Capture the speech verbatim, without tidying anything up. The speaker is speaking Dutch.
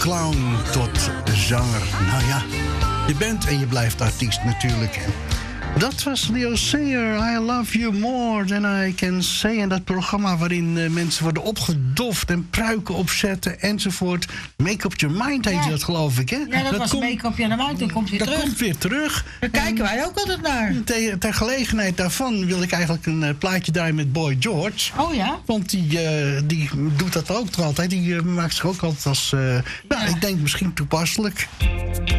clown tot zanger. Nou ja, je bent en je blijft artiest natuurlijk. Dat was Leo Sayer, I Love You More Than I Can Say. En dat programma waarin uh, mensen worden opgedoft en pruiken opzetten enzovoort. Make Up Your Mind heet ja. dat, geloof ik, hè? Ja, dat, dat was Make Up Your Mind, dan komt weer dat terug. Dat komt weer terug. Daar kijken wij ook altijd naar. Ter, ter gelegenheid daarvan wil ik eigenlijk een uh, plaatje draaien met Boy George. Oh ja? Want die, uh, die doet dat ook toch altijd. Die uh, maakt zich ook altijd als, uh, ja. nou, ik denk misschien toepasselijk.